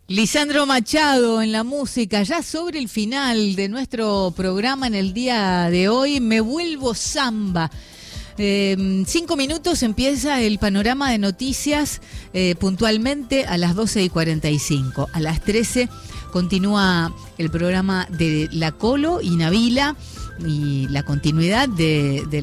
Lisandro Machado en la música, ya sobre el final de nuestro programa en el día de hoy, me vuelvo samba. 5 minutos empieza el panorama de noticias puntualmente a las 12:45. A las 13 continúa el programa de La Colo y Nabila y la continuidad del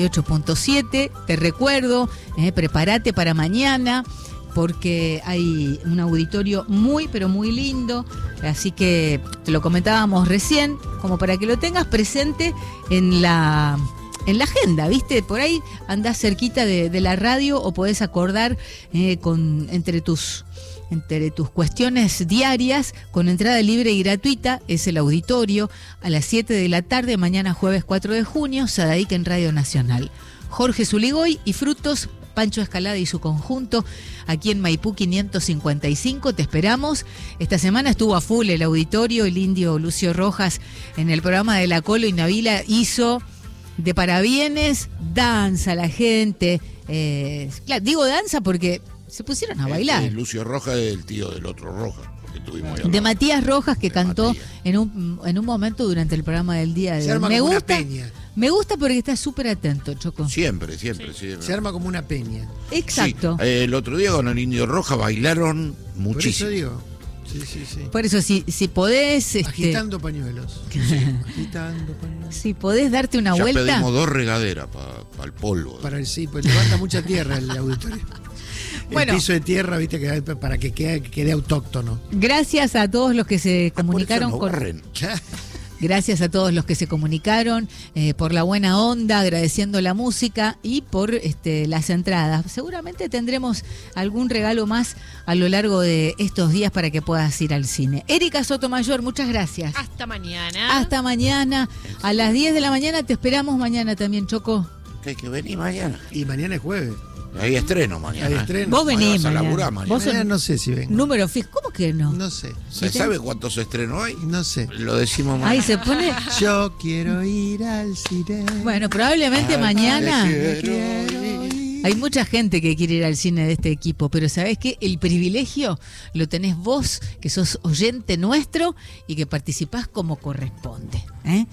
98.7. Te recuerdo, prepárate para mañana, porque hay un auditorio muy, pero muy lindo, así que te lo comentábamos recién, como para que lo tengas presente en la agenda, ¿viste? Por ahí andás cerquita de la radio o podés acordar entre tus cuestiones diarias, con entrada libre y gratuita, es el auditorio, a las 7 de la tarde, mañana jueves 4 de junio, Sadaic en Radio Nacional. Jorge Zuligoy y Frutos, Pancho Escalada y su conjunto, aquí en Maipú 555, te esperamos. Esta semana estuvo a full el auditorio, el indio Lucio Rojas en el programa de La Colo y Nabila hizo de parabienes, danza la gente, claro, digo danza porque se pusieron a bailar. Lucio Rojas es el tío del otro Rojas que tuvimos de Matías Rojas, que cantó en un momento durante el programa del día de hoy. Me gusta porque está súper atento, Choco. Siempre. Se arma como una peña. Exacto. Sí, el otro día con el Indio Roja bailaron muchísimo. Por eso digo. Sí. Por eso, si podés... Agitando pañuelos. Agitando pañuelos. Si podés darte una ya vuelta... Ya pedimos 2 regaderas para el polvo. Pues levanta mucha tierra el auditorio. Bueno, el piso de tierra, viste, para que quede autóctono. Gracias a todos los que se comunicaron con... Gracias a todos los que se comunicaron, por la buena onda, agradeciendo la música y por las entradas. Seguramente tendremos algún regalo más a lo largo de estos días para que puedas ir al cine. Erika Sotomayor, muchas gracias. Hasta mañana. Hasta mañana. A las 10 de la mañana te esperamos mañana también, Choco. Que hay que venir mañana. Y mañana es jueves. Hay estreno mañana. Hay estreno. Vos venís mañana. Mañana Vos no sé si vengo. Número fijo, ¿cómo que no? No sé. ¿Se sabe cuántos estrenos hay? No sé. Lo decimos mañana. Ahí se pone... Yo quiero ir al cine. Bueno, probablemente mañana... Hay mucha gente que quiere ir al cine de este equipo, pero ¿sabés qué? El privilegio lo tenés vos, que sos oyente nuestro y que participás como corresponde.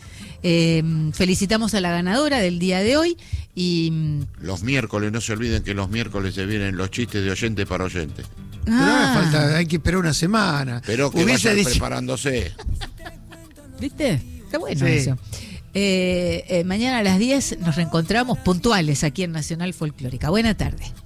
Felicitamos a la ganadora del día de hoy y... Los miércoles, no se olviden que los miércoles se vienen los chistes de oyente para oyente. Pero falta, hay que esperar una semana. Pero que vayan preparándose. ¿Viste? Está bueno sí. Eso. Mañana a las 10 nos reencontramos puntuales aquí en Nacional Folclórica. Buena tarde.